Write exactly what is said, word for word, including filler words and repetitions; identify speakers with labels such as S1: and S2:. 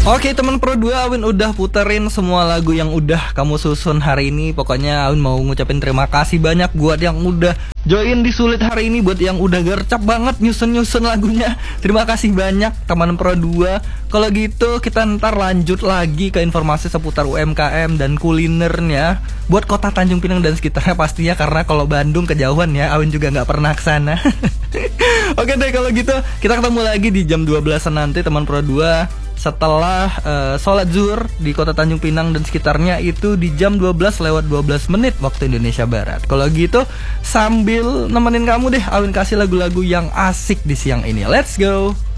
S1: Oke teman Pro dua, Awin udah puterin semua lagu yang udah kamu susun hari ini. Pokoknya Awin mau ngucapin terima kasih banyak buat yang udah join di Sulit hari ini, buat yang udah gercep banget nyusun-nyusun lagunya. Terima kasih banyak teman Pro dua. Kalau gitu kita ntar lanjut lagi ke informasi seputar U M K M dan kulinernya buat kota Tanjung Pinang dan sekitarnya pastinya, karena kalau Bandung kejauhan ya, Awin juga nggak pernah kesana. Oke deh kalau gitu, kita ketemu lagi di jam dua belasan nanti teman Pro dua, setelah uh, sholat zuhur di kota Tanjung Pinang dan sekitarnya itu di jam dua belas lewat dua belas menit waktu Indonesia Barat. Kalau gitu sambil nemenin kamu deh, Awin kasih lagu-lagu yang asik di siang ini. Let's go.